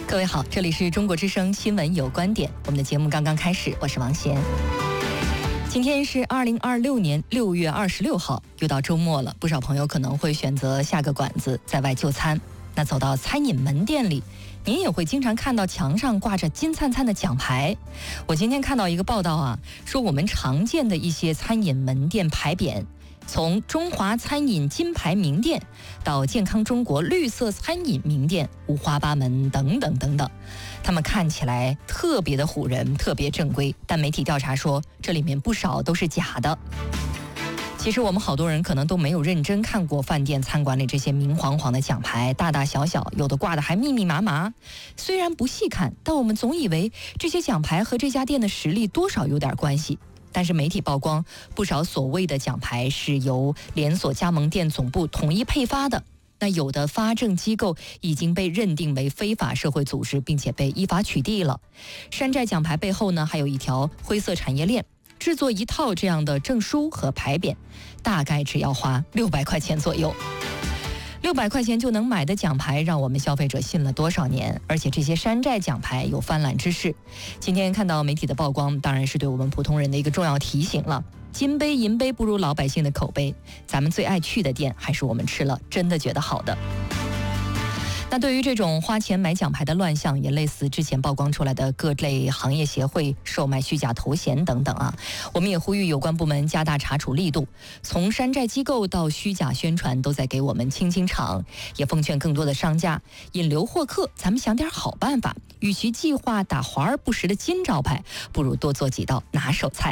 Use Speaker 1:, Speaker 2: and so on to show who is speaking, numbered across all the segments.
Speaker 1: 各位好，这里是中国之声新闻有观点，我们的节目刚刚开始，我是王贤。今天是2026年6月26号，又到周末了，不少朋友可能会选择下个馆子在外就餐。那走到餐饮门店里，您也会经常看到墙上挂着金灿灿的奖牌。我今天看到一个报道啊，说我们常见的一些餐饮门店牌匾，从中华餐饮金牌名店到健康中国绿色餐饮名店，五花八门等等等等，他们看起来特别的唬人，特别正规，但媒体调查说这里面不少都是假的。其实我们好多人可能都没有认真看过饭店餐馆里这些明晃晃的奖牌，大大小小，有的挂的还密密麻麻。虽然不细看，但我们总以为这些奖牌和这家店的实力多少有点关系。但是媒体曝光，不少所谓的奖牌是由连锁加盟店总部统一配发的。那有的发证机构已经被认定为非法社会组织，并且被依法取缔了。山寨奖牌背后呢，还有一条灰色产业链，制作一套这样的证书和牌匾，大概只要花600块钱左右。600块钱就能买的奖牌，让我们消费者信了多少年？而且这些山寨奖牌有泛滥之势。今天看到媒体的曝光，当然是对我们普通人的一个重要提醒了。金杯银杯不如老百姓的口碑，咱们最爱去的店，还是我们吃了真的觉得好的。那对于这种花钱买奖牌的乱象，也类似之前曝光出来的各类行业协会售卖虚假头衔等等啊，我们也呼吁有关部门加大查处力度，从山寨机构到虚假宣传都在给我们清清场，也奉劝更多的商家引流获客，咱们想点好办法，与其计划打华而不实的金招牌，不如多做几道拿手菜。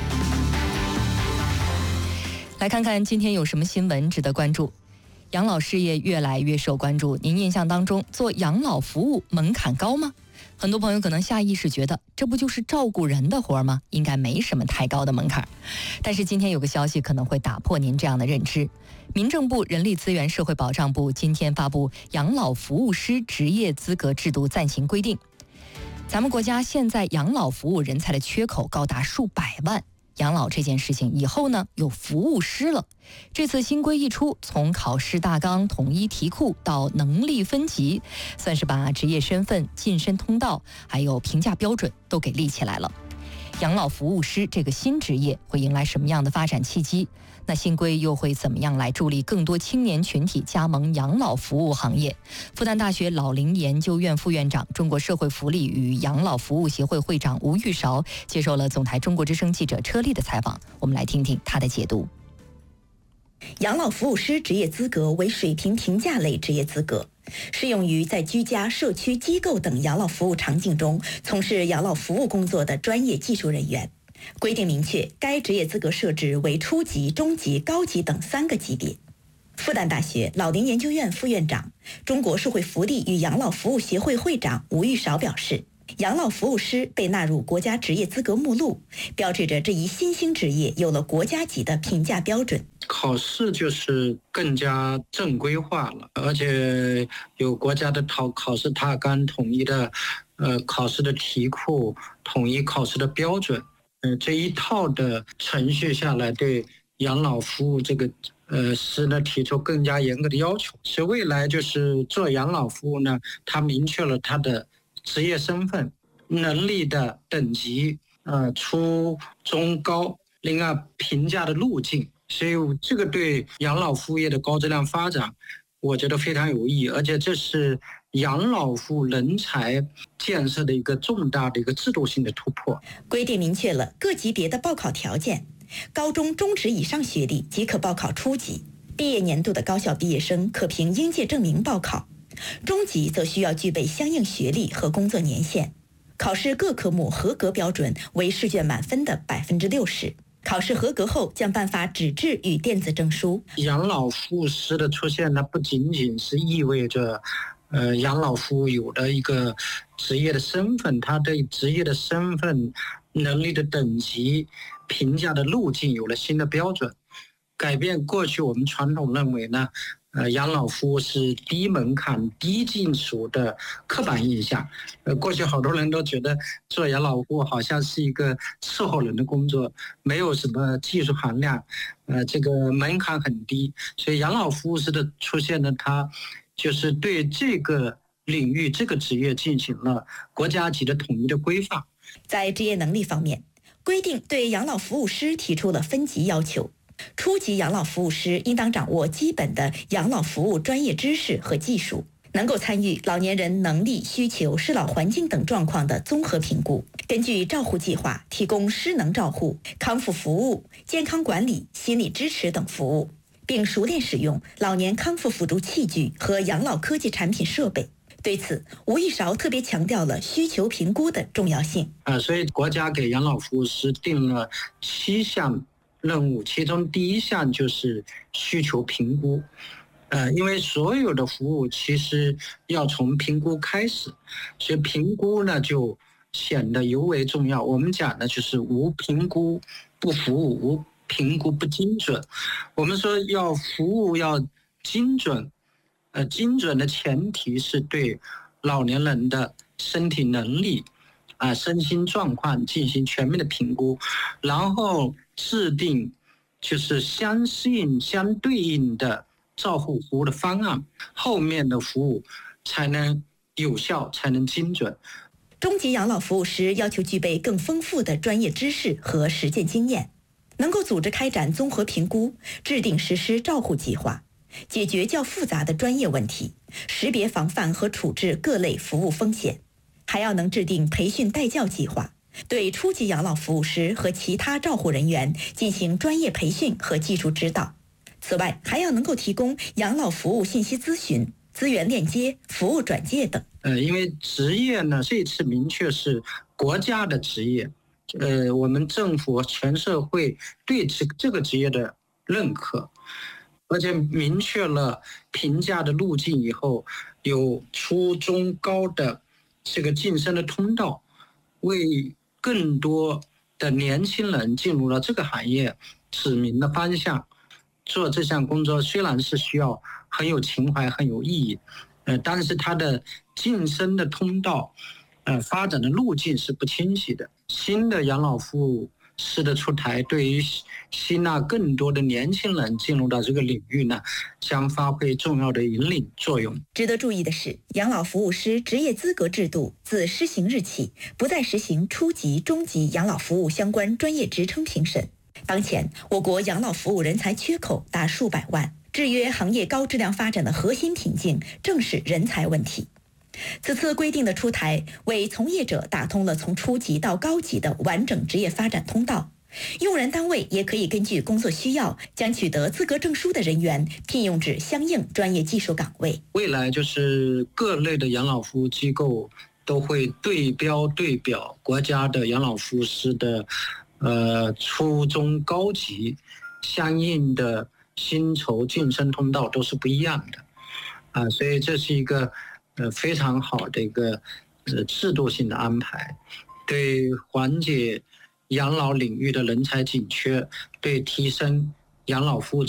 Speaker 1: 来看看今天有什么新闻值得关注。养老事业越来越受关注，您印象当中做养老服务门槛高吗？很多朋友可能下意识觉得这不就是照顾人的活吗？应该没什么太高的门槛。但是今天有个消息可能会打破您这样的认知。民政部人力资源社会保障部今天发布养老服务师职业资格制度暂行规定。咱们国家现在养老服务人才的缺口高达数百万，养老这件事情以后呢有服务师了。这次新规一出，从考试大纲、统一题库到能力分级，算是把职业身份、晋升通道还有评价标准都给立起来了。养老服务师这个新职业会迎来什么样的发展契机？那新规又会怎么样来助力更多青年群体加盟养老服务行业？复旦大学老龄研究院副院长、中国社会福利与养老服务协会会长吴玉韶接受了总台中国之声记者车丽的采访，我们来听听他的解读。
Speaker 2: 养老服务师职业资格为水平评价类职业资格，适用于在居家、社区、机构等养老服务场景中从事养老服务工作的专业技术人员。规定明确，该职业资格设置为初级、中级、高级等3个级别。复旦大学老龄研究院副院长、中国社会福利与养老服务协会会长吴玉韶表示，养老服务师被纳入国家职业资格目录，标志着这一新兴职业有了国家级的评价标准。
Speaker 3: 考试就是更加正规化了，而且有国家的考试大纲、统一的考试的题库、统一考试的标准。这一套的程序下来，对养老服务这个师呢提出更加严格的要求。所以未来就是做养老服务呢，它明确了它的职业身份、能力的等级，初中高，另外评价的路径。所以这个对养老服务业的高质量发展，我觉得非常有意义，而且这是养老服务人才建设的一个重大的一个制度性的突破。
Speaker 2: 规定明确了各级别的报考条件，高中、中职以上学历即可报考初级，毕业年度的高校毕业生可凭应届证明报考，中级则需要具备相应学历和工作年限。考试各科目合格标准为试卷满分的60%。考试合格后将颁发纸质与电子证书。
Speaker 3: 养老服务师的出现呢，不仅仅是意味着养老服务有了一个职业的身份，他对职业的身份、能力的等级、评价的路径有了新的标准，改变过去我们传统认为呢养老服务是低门槛、低技术的刻板印象。过去好多人都觉得做养老服务好像是一个伺候人的工作，没有什么技术含量，这个门槛很低。所以养老服务师的出现呢，它就是对这个领域这个职业进行了国家级的统一的规范。
Speaker 2: 在职业能力方面，规定对养老服务师提出了分级要求。初级养老服务师应当掌握基本的养老服务专业知识和技术，能够参与老年人能力、需求、适老环境等状况的综合评估，根据照护计划提供失能照护、康复服务、健康管理、心理支持等服务，并熟练使用老年康复辅助器具和养老科技产品设备。对此，吴玉韶特别强调了需求评估的重要性。
Speaker 3: 所以国家给养老服务师定了7项任务，其中第1项就是需求评估。因为所有的服务其实要从评估开始，所以评估呢就显得尤为重要。我们讲的就是无评估不服务，无评估不精准。我们说要服务要精准，精准的前提是对老年人的身体能力身心状况进行全面的评估，然后制定就是相对应的照护服务的方案，后面的服务才能有效，才能精准。
Speaker 2: 中级养老服务师要求具备更丰富的专业知识和实践经验，能够组织开展综合评估，制定实施照护计划，解决较复杂的专业问题，识别防范和处置各类服务风险，还要能制定培训带教计划，对初级养老服务师和其他照护人员进行专业培训和技术指导。此外，还要能够提供养老服务信息咨询、资源链接、服务转介等。
Speaker 3: 因为职业呢，这次明确是国家的职业，我们政府全社会对这个职业的认可，而且明确了评价的路径以后，有初中高的这个晋升的通道，为更多的年轻人进入了这个行业指明了方向。做这项工作虽然是需要很有情怀、很有意义，但是它的晋升的通道，发展的路径是不清晰的。新的养老服务师的出台，对于吸纳更多的年轻人进入到这个领域呢，将发挥重要的引领作用。
Speaker 2: 值得注意的是，养老服务师职业资格制度自施行日起，不再实行初级、中级养老服务相关专业职称评审。当前，我国养老服务人才缺口达数百万，制约行业高质量发展的核心瓶颈正是人才问题。此次规定的出台，为从业者打通了从初级到高级的完整职业发展通道。用人单位也可以根据工作需要，将取得资格证书的人员聘用至相应专业技术岗位。
Speaker 3: 未来就是各类的养老服务机构都会对表国家的养老服务师的初中高级相应的薪酬晋升通道都是不一样的所以这是一个非常好的一个制度性的安排，对缓解养老领域的人才紧缺，对提升养老服务